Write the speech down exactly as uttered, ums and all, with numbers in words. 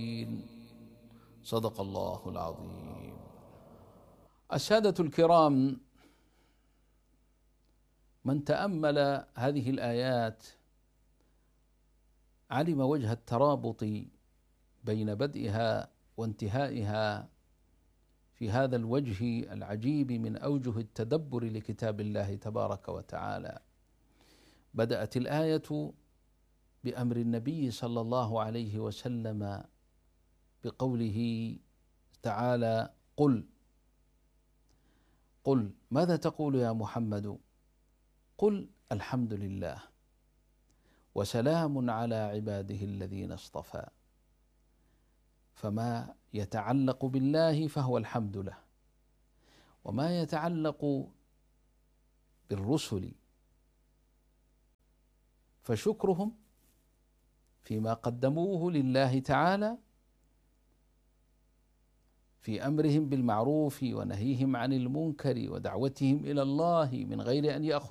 صدق الله العظيم. السادة الكرام، من تأمل هذه الآيات علم وجه الترابط بين بدئها وانتهائها في هذا الوجه العجيب من أوجه التدبر لكتاب الله تبارك وتعالى. بدأت الآية بأمر النبي صلى الله عليه وسلم بقوله تعالى: قل قل ماذا تقول يا محمد؟ قل الحمد لله وسلام على عباده الذين اصطفى. فما يتعلق بالله فهو الحمد له، وما يتعلق بالرسل فشكرهم فيما قدموه لله تعالى في أمرهم بالمعروف ونهيهم عن المنكر ودعوتهم إلى الله من غير أن يأخذوا